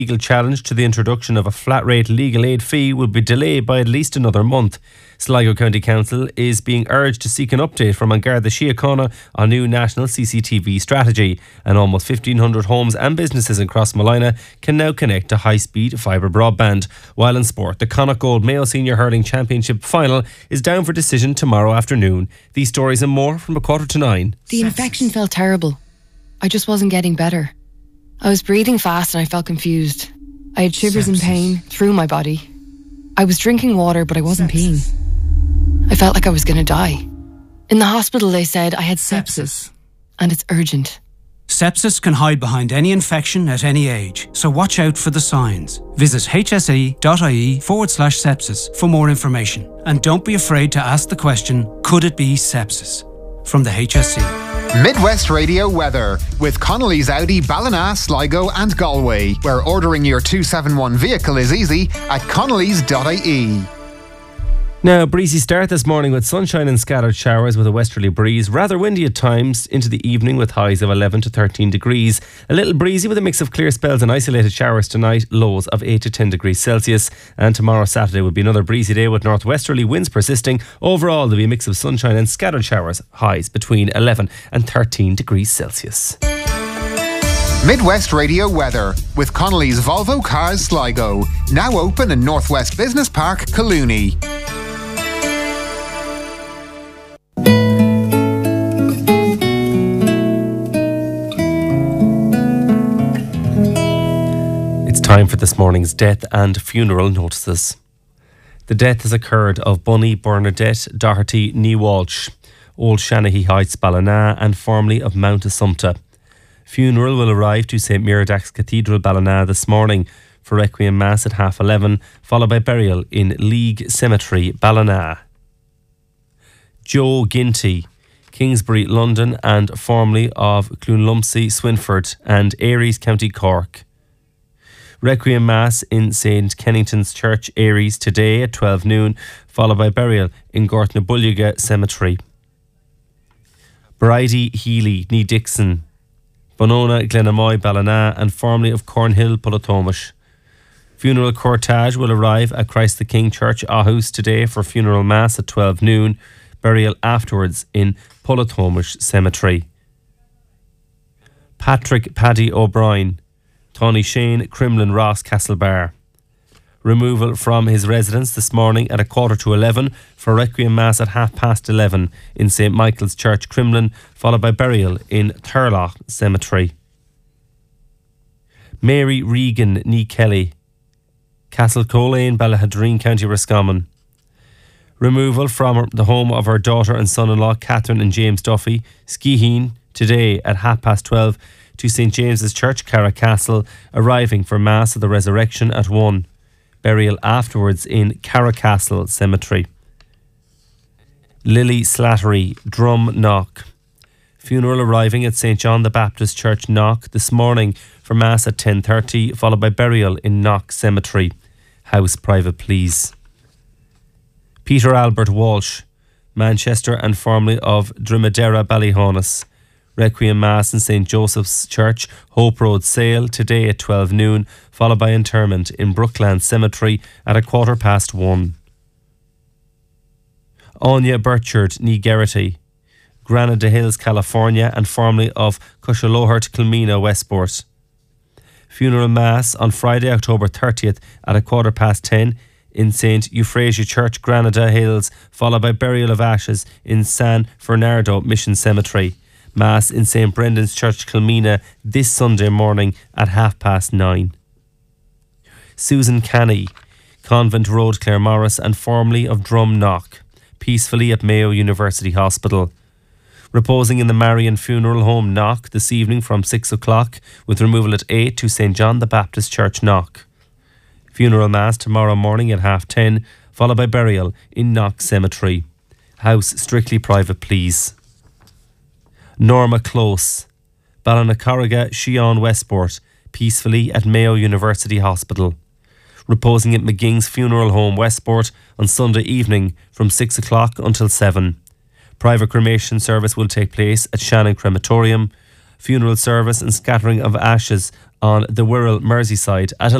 Legal challenge to the introduction of a flat rate legal aid fee will be delayed by at least another month. Sligo County Council is being urged to seek an update from An Garda Síochána on new national CCTV strategy, and almost 1,500 homes and businesses in Crossmolina can now connect to high-speed fibre broadband. While in sport, the Connacht Gold Mayo Senior Hurling Championship final is down for decision tomorrow afternoon. These stories and more from 8:45. The infection felt terrible. I just wasn't getting better. I was breathing fast and I felt confused. I had shivers and pain through my body. I was drinking water, but I wasn't peeing. I felt like I was going to die. In the hospital, they said I had sepsis, and it's urgent. Sepsis can hide behind any infection at any age, so watch out for the signs. Visit hse.ie/sepsis for more information. And don't be afraid to ask the question, could it be sepsis? From the HSE. Midwest Radio weather with Connolly's Audi, Ballina, Sligo and Galway, where ordering your 271 vehicle is easy at connolly's.ie. Now, a breezy start this morning with sunshine and scattered showers with a westerly breeze. Rather windy at times into the evening with highs of 11 to 13 degrees. A little breezy with a mix of clear spells and isolated showers tonight. Lows of 8 to 10 degrees Celsius. And tomorrow, Saturday, will be another breezy day with northwesterly winds persisting. Overall, there'll be a mix of sunshine and scattered showers. Highs between 11 and 13 degrees Celsius. Midwest Radio weather with Connolly's Volvo Cars Sligo. Now open in Northwest Business Park, Collooney. Time for this morning's death and funeral notices. The death has occurred of Bunny Bernadette Doherty Nee Walsh, Old Shanahy Heights, Ballina, and formerly of Mount Assumpta. Funeral will arrive to St Miradach's Cathedral, Ballina, this morning for Requiem Mass at 11:30, followed by burial in League Cemetery, Ballina. Joe Ginty, Kingsbury, London, and formerly of Clunlumsey, Swinford, and Aries, County Cork. Requiem Mass in St Kennington's Church, Aries, today at 12 noon, followed by burial in Gortnabulliga Cemetery. Bridie Healy, Nee Dixon, Bonona, Glenamoy, Ballina, and formerly of Cornhill, Pullatomish. Funeral cortege will arrive at Christ the King Church, Aarhus, today for funeral mass at 12 noon, burial afterwards in Pullatomish Cemetery. Patrick Paddy O'Brien, Tony Shane, Crimlin Ross, Castlebar. Removal from his residence this morning at 11:15 for Requiem Mass at 11:30 in St Michael's Church, Crimlin, followed by burial in Turlough Cemetery. Mary Regan Nee Kelly, Castlecolane, Ballahadreen, County Roscommon. Removal from the home of her daughter and son-in-law, Catherine and James Duffy, Skiheen, today at 12:30 to St James's Church, Carracastle, arriving for Mass of the Resurrection at 1. Burial afterwards in Carracastle Cemetery. Lily Slattery, Drum Knock. Funeral arriving at St John the Baptist Church, Knock, this morning for Mass at 10:30, followed by burial in Knock Cemetery. House private, please. Peter Albert Walsh, Manchester, and formerly of Drimadera, Ballyhonus. Requiem Mass in St Joseph's Church, Hope Road, Sale, today at 12 noon, followed by interment in Brookland Cemetery at 1:15. Anya Burchard, Nee Geraghty, Granada Hills, California, and formerly of Cushallohert, Kilmena, Westport. Funeral Mass on Friday, October 30th at 10:15 in St Euphrasia Church, Granada Hills, followed by burial of ashes in San Fernando Mission Cemetery. Mass in St Brendan's Church, Kilmena, this Sunday morning at 9:30. Susan Canny, Convent Road, Claremorris, and formerly of Drumknock, peacefully at Mayo University Hospital. Reposing in the Marian Funeral Home, Knock, this evening from 6 o'clock, with removal at 8 to St John the Baptist Church, Knock. Funeral Mass tomorrow morning at 10:30, followed by burial in Knock Cemetery. House strictly private, please. Norma Close, Ballinacurriga, Sheon, Westport, peacefully at Mayo University Hospital. Reposing at McGing's Funeral Home, Westport, on Sunday evening from 6 o'clock until 7. Private cremation service will take place at Shannon Crematorium. Funeral service and scattering of ashes on the Wirral Merseyside at